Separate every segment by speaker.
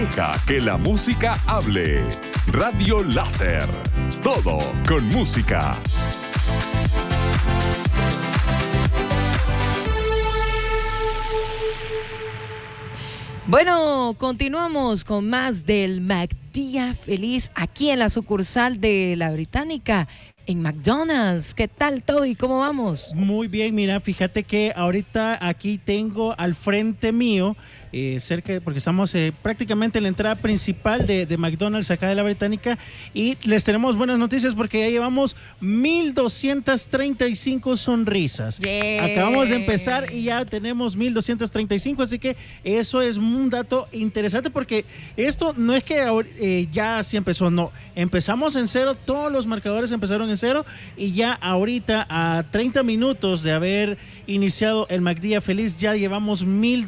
Speaker 1: Deja que la música hable. Radio Láser. Todo con música.
Speaker 2: Bueno, continuamos con más del McDía Feliz aquí en la sucursal de La Británica en McDonald's. ¿Qué tal, Toby? ¿Cómo vamos?
Speaker 3: Muy bien, mira, fíjate que ahorita aquí tengo al frente mío, porque estamos prácticamente en la entrada principal de McDonald's acá de La Británica, y les tenemos buenas noticias porque ya llevamos 1,235 sonrisas.
Speaker 2: Yeah.
Speaker 3: Acabamos de empezar y ya tenemos 1,235, así que eso es un dato interesante porque esto no es que ya así empezó, no. Empezamos en cero, todos los marcadores empezaron en cero y ya ahorita a 30 minutos de haber iniciado el McDía Feliz ya llevamos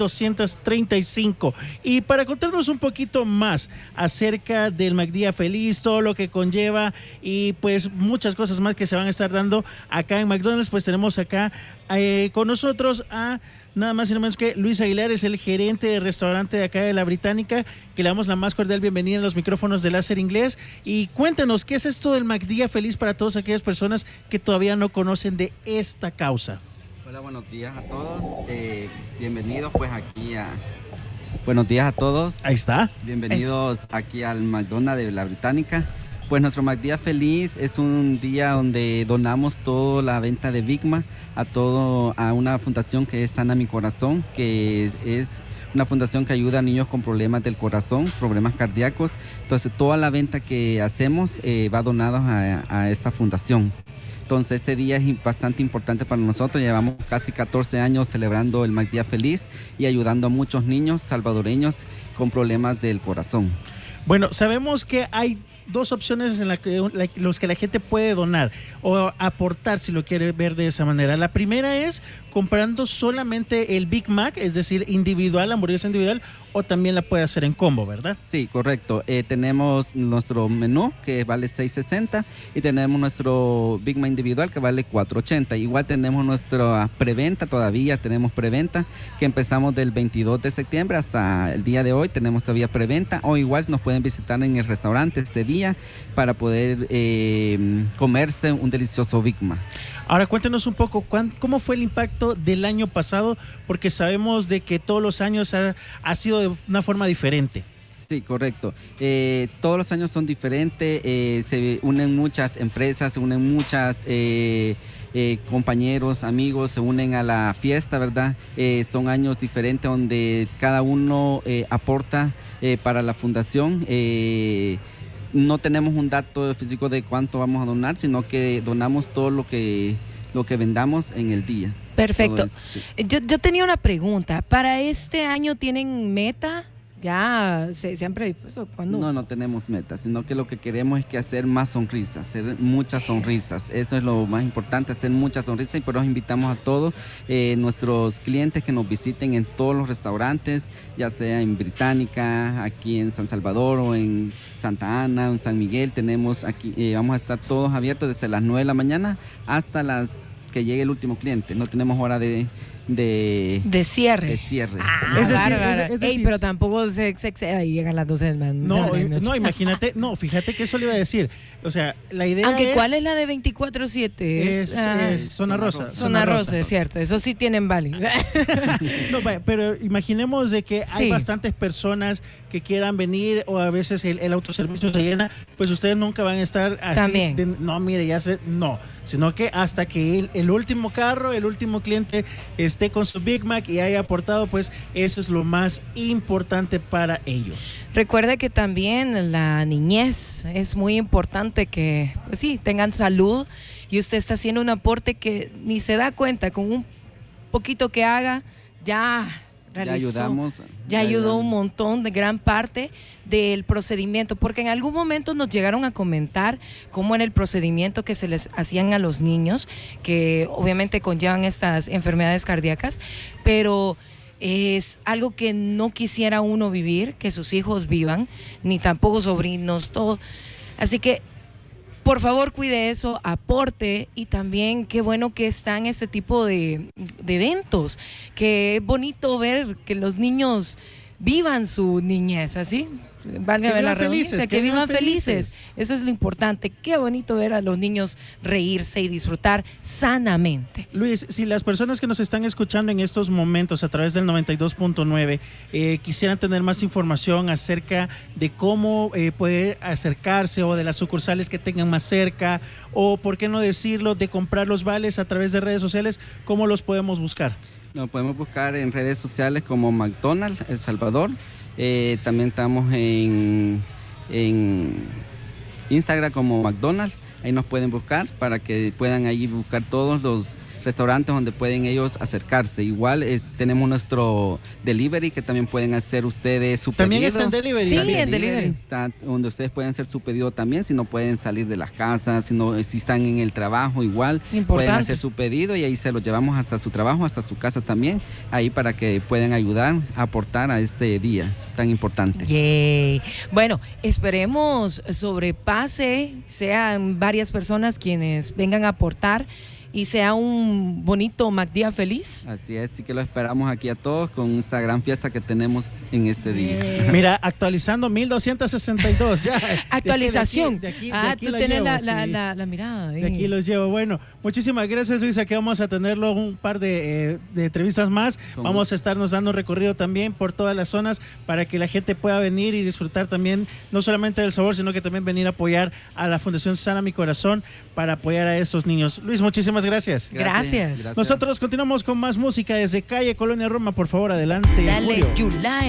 Speaker 3: 1,235. Y para contarnos un poquito más acerca del McDía Feliz, todo lo que conlleva y pues muchas cosas más que se van a estar dando acá en McDonald's, pues tenemos acá con nosotros a nada más y nada menos que Luis Aguilar, es el gerente de restaurante de acá de La Británica, que le damos la más cordial bienvenida en los micrófonos de Láser Inglés. Y cuéntanos, ¿qué es esto del McDía Feliz para todas aquellas personas que todavía no conocen de esta causa?
Speaker 4: Hola, buenos días a todos. Bienvenidos pues aquí a... Buenos días a todos.
Speaker 3: Ahí está.
Speaker 4: Bienvenidos aquí al McDonald's de La Británica. Pues nuestro McDía Feliz es un día donde donamos toda la venta de Big Mac a una fundación que es Sana Mi Corazón, que es una fundación que ayuda a niños con problemas del corazón, problemas cardíacos. Entonces toda la venta que hacemos va donada a esta fundación. Entonces este día es bastante importante para nosotros. Llevamos casi 14 años celebrando el McDía Feliz y ayudando a muchos niños salvadoreños con problemas del corazón.
Speaker 3: Bueno, sabemos que hay dos opciones en los que la gente puede donar o aportar, si lo quiere ver de esa manera. La primera es comprando solamente el Big Mac, es decir, individual, la hamburguesa individual, o también la puede hacer en combo, ¿verdad?
Speaker 4: Sí, correcto. Tenemos nuestro menú que vale $6.60 y tenemos nuestro Big Mac individual que vale $4.80. Igual tenemos nuestra preventa, todavía tenemos preventa que empezamos del 22 de septiembre hasta el día de hoy. Tenemos todavía preventa, o igual nos pueden visitar en el restaurante este día para poder comerse un delicioso Big Mac.
Speaker 3: Ahora cuéntanos un poco, ¿cómo fue el impacto del año pasado? Porque sabemos de que todos los años ha sido de una forma diferente.
Speaker 4: Sí, correcto. Todos los años son diferentes, se unen muchas empresas, se unen muchas compañeros, amigos, se unen a la fiesta, ¿verdad? Son años diferentes donde cada uno aporta para la fundación. No tenemos un dato específico de cuánto vamos a donar, sino que donamos todo lo que vendamos en el día.
Speaker 2: Perfecto.
Speaker 4: Sí.
Speaker 2: Yo tenía una pregunta. ¿Para este año tienen meta? ¿Ya se han predispuesto? ¿Cuándo?
Speaker 4: No tenemos metas, sino que lo que queremos es que hacer más sonrisas, hacer muchas sonrisas. Eso es lo más importante, hacer muchas sonrisas, y por eso invitamos a todos nuestros clientes que nos visiten en todos los restaurantes, ya sea en Británica, aquí en San Salvador o en Santa Ana, en San Miguel. Tenemos aquí, vamos a estar todos abiertos desde las 9 de la mañana hasta las que llegue el último cliente. No tenemos hora de
Speaker 2: cierre.
Speaker 4: De cierre.
Speaker 3: Es decir,
Speaker 2: pero tampoco se exceda y llegan las 12 de la noche.
Speaker 3: No, imagínate, fíjate que eso le iba a decir. O sea, la idea
Speaker 2: Aunque ¿cuál es la de 24/7?
Speaker 3: Es Zona Rosa.
Speaker 2: Zona Rosa, es cierto. Eso sí tienen válido.
Speaker 3: No, pero imaginemos de que hay bastantes personas que quieran venir, o a veces el autoservicio se llena, pues ustedes nunca van a estar así.
Speaker 2: También.
Speaker 3: Sino que hasta que el último carro, el último cliente esté con su Big Mac y haya aportado, pues eso es lo más importante para ellos.
Speaker 2: Recuerde que también la niñez es muy importante, que pues sí, tengan salud, y usted está haciendo un aporte que ni se da cuenta. Con un poquito que haga, ya realizó, ya ayudó un montón, de gran parte del procedimiento, porque en algún momento nos llegaron a comentar cómo en el procedimiento que se les hacían a los niños, que obviamente conllevan estas enfermedades cardíacas, pero es algo que no quisiera uno vivir, que sus hijos vivan, ni tampoco sobrinos, todo. Así que por favor, cuide eso, aporte, y también qué bueno que están este tipo de eventos, que es bonito ver que los niños vivan su niñez, ¿así? Válgame la redundancia, que vivan felices. Eso es lo importante. Qué bonito ver a los niños reírse y disfrutar sanamente.
Speaker 3: Luis, si las personas que nos están escuchando en estos momentos a través del 92.9 quisieran tener más información acerca de cómo poder acercarse o de las sucursales que tengan más cerca, o por qué no decirlo, de comprar los vales a través de redes sociales, ¿cómo los podemos buscar?
Speaker 4: Nos podemos buscar en redes sociales como McDonald's El Salvador. También estamos en Instagram como McDonald's. Ahí nos pueden buscar para que puedan ahí buscar todos los restaurantes donde pueden ellos acercarse. Igual tenemos nuestro delivery que también pueden hacer ustedes su pedido.
Speaker 3: ¿También está en delivery?
Speaker 2: Sí,
Speaker 4: También
Speaker 2: en delivery.
Speaker 4: está donde ustedes pueden hacer su pedido también, si no pueden salir de las casas, si están en el trabajo igual, pueden hacer su pedido y ahí se los llevamos hasta su trabajo, hasta su casa también, ahí para que puedan ayudar, aportar a este día tan importante.
Speaker 2: Yay. Bueno, esperemos sobrepase, sean varias personas quienes vengan a aportar y sea un bonito MacDía feliz.
Speaker 4: Así es, sí que lo esperamos aquí a todos con esta gran fiesta que tenemos en este día.
Speaker 3: Mira, actualizando 1262, ya.
Speaker 2: Actualización.
Speaker 3: De aquí
Speaker 2: tú tienes la mirada.
Speaker 3: De aquí los llevo. Bueno, muchísimas gracias, Luis. Aquí vamos a tenerlo un par de entrevistas más. Vamos a estarnos dando un recorrido también por todas las zonas para que la gente pueda venir y disfrutar también, no solamente del sabor, sino que también venir a apoyar a la Fundación Sana Mi Corazón para apoyar a estos niños. Luis, muchísimas gracias.
Speaker 2: Gracias.
Speaker 3: Nosotros continuamos con más música desde calle Colonia Roma. Por favor, adelante.
Speaker 2: Dale,
Speaker 3: Julio.
Speaker 2: Yulai.